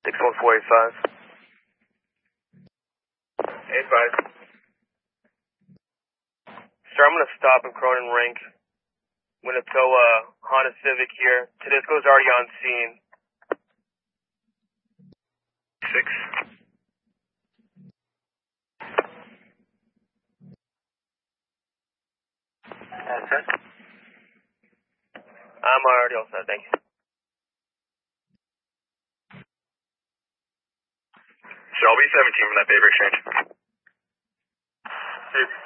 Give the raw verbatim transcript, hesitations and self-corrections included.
six one four eight five. eight five. Sir, I'm going to stop in Cronin Rink. I'm going to tow a Honda Civic here. Tedesco's already on scene. Six. All set? I'm already all set, thank you. Shelby seventeen from that paper exchange. Six.